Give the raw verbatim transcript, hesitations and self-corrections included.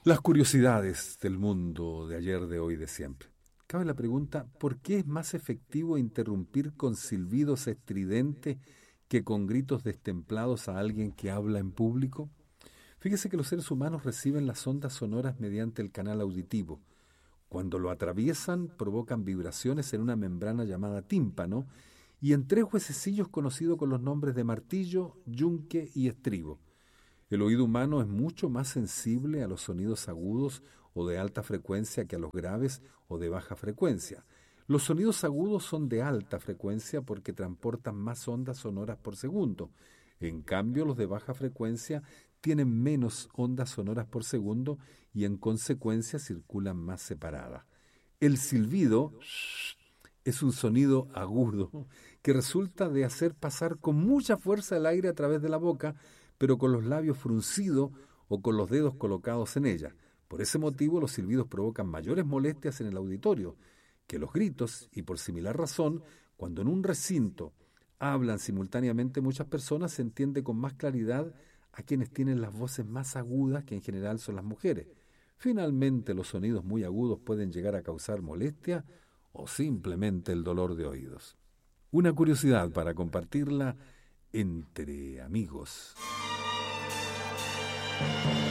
Las curiosidades del mundo de ayer, de hoy, de siempre. Cabe la pregunta, ¿por qué es más efectivo interrumpir con silbidos estridentes que con gritos destemplados a alguien que habla en público? Fíjese que los seres humanos reciben las ondas sonoras mediante el canal auditivo. Cuando lo atraviesan, provocan vibraciones en una membrana llamada tímpano y en tres huesecillos conocidos con los nombres de martillo, yunque y estribo. El oído humano es mucho más sensible a los sonidos agudos o de alta frecuencia que a los graves o de baja frecuencia. Los sonidos agudos son de alta frecuencia porque transportan más ondas sonoras por segundo. En cambio, los de baja frecuencia tienen menos ondas sonoras por segundo y en consecuencia circulan más separadas. El silbido es un sonido agudo que resulta de hacer pasar con mucha fuerza el aire a través de la boca, pero con los labios fruncidos o con los dedos colocados en ella. Por ese motivo, los silbidos provocan mayores molestias en el auditorio que los gritos, y por similar razón, cuando en un recinto hablan simultáneamente muchas personas, se entiende con más claridad a quienes tienen las voces más agudas, que en general son las mujeres. Finalmente, los sonidos muy agudos pueden llegar a causar molestia o simplemente el dolor de oídos. Una curiosidad para compartirla entre amigos.